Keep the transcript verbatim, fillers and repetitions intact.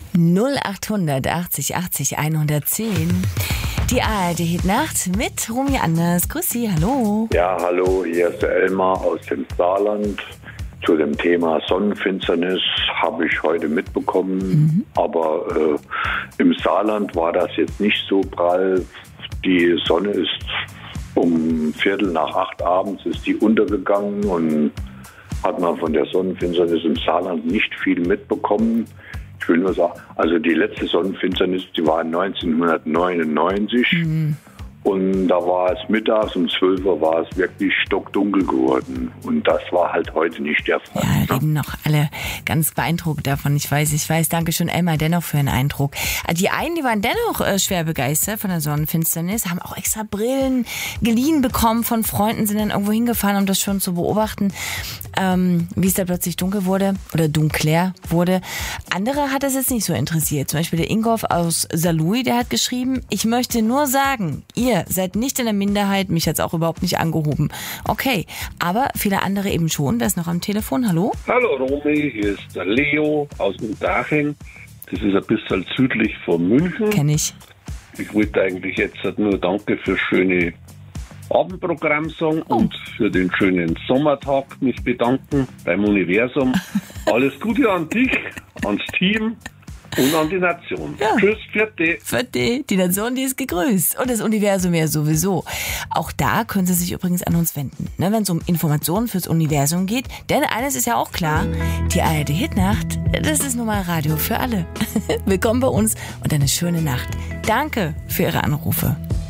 null achthundert achtzig achtzig hundertzehn. Die A R D Hitnacht mit Romy Anders. Grüß Sie, hallo. Ja, hallo, hier ist der Elmar aus dem Saarland. Zu dem Thema Sonnenfinsternis habe ich heute mitbekommen, mhm. aber äh, im Saarland war das jetzt nicht so prall. Die Sonne ist um Viertel nach acht abends ist die untergegangen und hat man von der Sonnenfinsternis im Saarland nicht viel mitbekommen. Ich will nur sagen, also die letzte Sonnenfinsternis, die war neunzehnhundertneunundneunzig mhm. und da war es mittags um zwölf Uhr war es wirklich stockdunkel geworden und das war halt heute nicht der Fall. Ja, reden noch alle ganz beeindruckt davon. Ich weiß, ich weiß, danke schön, Elmar, dennoch für einen Eindruck. Die einen, die waren dennoch äh, schwer begeistert von der Sonnenfinsternis, haben auch extra Brillen geliehen bekommen von Freunden, sind dann irgendwo hingefahren, um das schon zu beobachten, ähm, wie es da plötzlich dunkel wurde oder dunkler wurde. Andere hat es jetzt nicht so interessiert. Zum Beispiel der Ingolf aus Saarlouis, der hat geschrieben, ich möchte nur sagen, ihr seid nicht in der Minderheit, mich hat's auch überhaupt nicht angehoben. Okay, aber viele andere eben schon. Wer ist noch am Telefon? Hallo? Hallo Romy, hier ist der Leo aus Unterhaching. Das ist ein bisschen südlich von München. Kenn ich. Ich wollte eigentlich jetzt nur Danke fürs schöne Abendprogramm sagen oh. und für den schönen Sommertag mich bedanken beim Universum. Alles Gute an dich, ans Team und an die Nation. Ja. Tschüss, vierte. Vierte. Die Nation, die ist gegrüßt. Und das Universum ja sowieso. Auch da können Sie sich übrigens an uns wenden, ne, wenn es um Informationen fürs Universum geht. Denn eines ist ja auch klar, die A R D Hitnacht, das ist nun mal Radio für alle. Willkommen bei uns und eine schöne Nacht. Danke für Ihre Anrufe.